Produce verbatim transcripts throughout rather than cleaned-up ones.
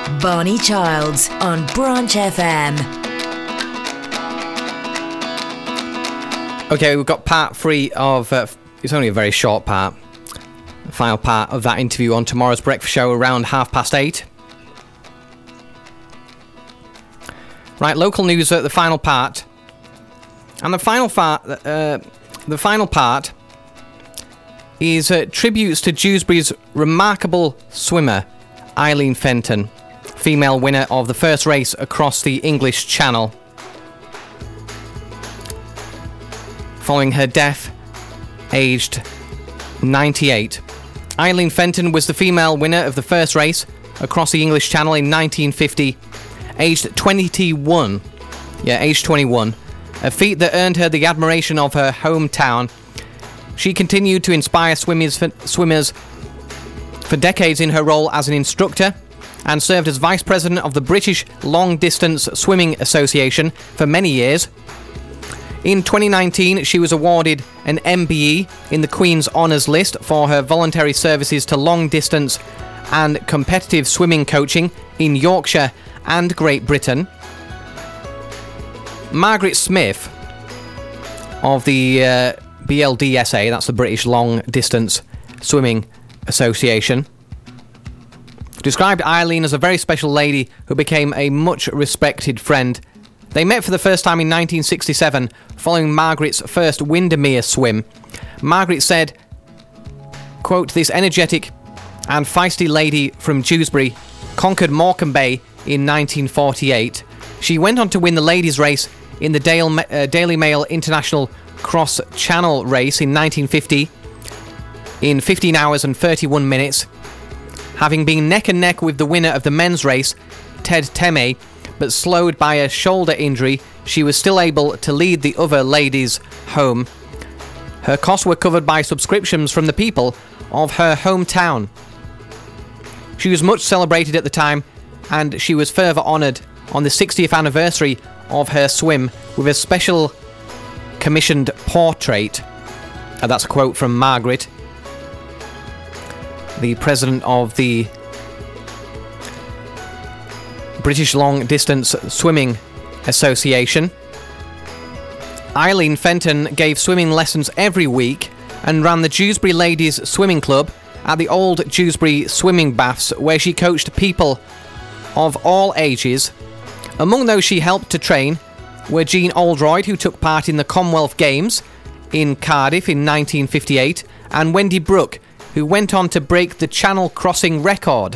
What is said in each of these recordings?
Barney Childs on Branch F M. Okay, we've got part three of, uh, it's only a very short part, the final part of that interview on tomorrow's breakfast show around half past eight. Right, local news at the final part. And the final part, uh, the final part is uh, tributes to Dewsbury's remarkable swimmer, Eileen Fenton, female winner of the first race across the English Channel. Following her death, aged ninety-eight. Eileen Fenton was the female winner of the first race across the English Channel in nineteen fifty, aged twenty-one. Yeah, aged twenty-one. A feat that earned her the admiration of her hometown. She continued to inspire swimmers for, swimmers for decades in her role as an instructor and served as vice president of the British Long Distance Swimming Association for many years. In twenty nineteen, she was awarded an M B E in the Queen's Honours List for her voluntary services to long distance and competitive swimming coaching in Yorkshire and Great Britain. Margaret Smith of the uh, B L D S A, that's the British Long Distance Swimming Association, described Eileen as a very special lady who became a much respected friend. They met for the first time in nineteen sixty-seven, following Margaret's first Windermere swim. Margaret said, quote, "This energetic and feisty lady from Dewsbury conquered Morecambe Bay in nineteen forty-eight. She went on to win the ladies' race in the Dale, uh, Daily Mail International Cross Channel race in nineteen fifty in fifteen hours and thirty-one minutes, having been neck and neck with the winner of the men's race, Ted Teme, but slowed by a shoulder injury. She was still able to lead the other ladies home. Her costs were covered by subscriptions from the people of her hometown. She was much celebrated at the time, and she was further honoured on the sixtieth anniversary of her swim with a special commissioned portrait." Uh, that's a quote from Margaret, the president of the British Long Distance Swimming Association. Eileen Fenton gave swimming lessons every week and ran the Dewsbury Ladies Swimming Club at the old Dewsbury Swimming Baths, where she coached people of all ages. Among those she helped to train were Jean Oldroyd, who took part in the Commonwealth Games in Cardiff in nineteen fifty-eight, and Wendy Brooke, who went on to break the Channel crossing record.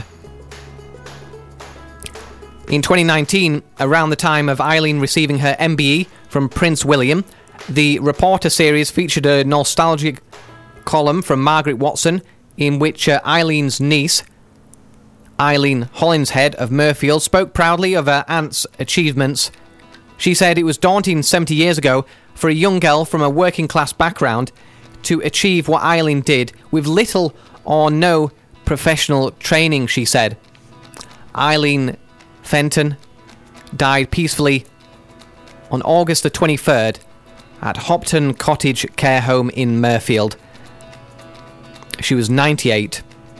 In twenty nineteen, around the time of Eileen receiving her M B E from Prince William, the Reporter series featured a nostalgic column from Margaret Watson in which uh, Eileen's niece, Eileen Hollinshead of Murfield, spoke proudly of her aunt's achievements. She said it was daunting seventy years ago for a young girl from a working class background to achieve what Eileen did with little or no professional training, she said. Eileen Fenton died peacefully on August the twenty-third at Hopton Cottage Care Home in Murfield. She was ninety-eight.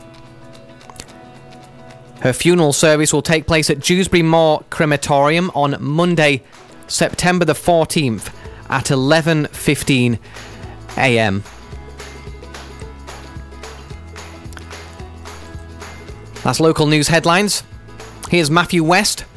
Her funeral service will take place at Dewsbury Moor Crematorium on Monday, September the fourteenth at eleven fifteen a m. That's local news headlines. Here's Matthew West